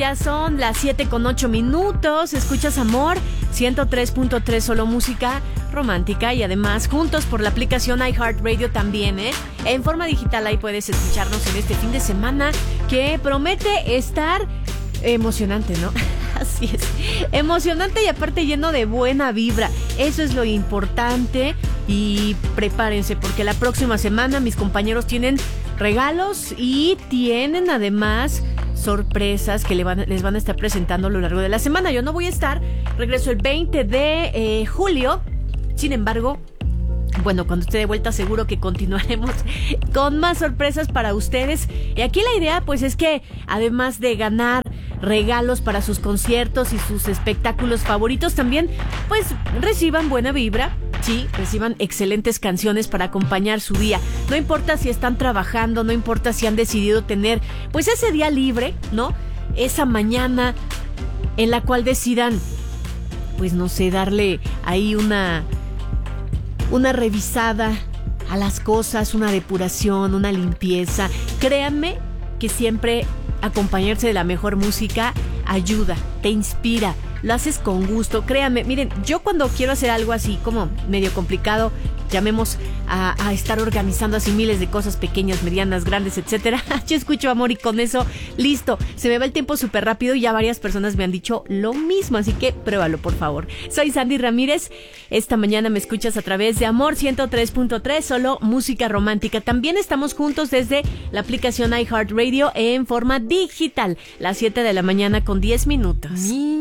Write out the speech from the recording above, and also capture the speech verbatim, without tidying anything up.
ya son las siete con ocho minutos. Escuchas Amor ciento tres punto tres, solo música romántica. Y además, juntos por la aplicación iHeartRadio también, ¿eh? En forma digital ahí puedes escucharnos en este fin de semana que promete estar emocionante, ¿no? Así es, emocionante y aparte lleno de buena vibra. Eso es lo importante. Y prepárense porque la próxima semana mis compañeros tienen regalos y tienen además sorpresas que le van, les van a estar presentando a lo largo de la semana. Yo no voy a estar, regreso el veinte de eh, julio. Sin embargo, bueno, cuando esté de vuelta seguro que continuaremos con más sorpresas para ustedes. Y aquí la idea pues es que además de ganar regalos para sus conciertos y sus espectáculos favoritos, también pues reciban buena vibra. Sí, reciban excelentes canciones para acompañar su día. No importa si están trabajando, no importa si han decidido tener pues ese día libre, ¿no? Esa mañana en la cual decidan, pues no sé, darle ahí una, una revisada a las cosas, una depuración, una limpieza. Créanme que siempre acompañarse de la mejor música ayuda, te inspira. Lo haces con gusto, créanme. Miren, yo cuando quiero hacer algo así como medio complicado, llamemos a, a estar organizando así miles de cosas pequeñas, medianas, grandes, etcétera. Yo escucho Amor y con eso, listo. Se me va el tiempo súper rápido y ya varias personas me han dicho lo mismo, así que pruébalo, por favor. Soy Sandy Ramírez. Esta mañana me escuchas a través de Amor ciento tres punto tres, solo música romántica. También estamos juntos desde la aplicación iHeartRadio en forma digital. Las siete de la mañana con diez minutos.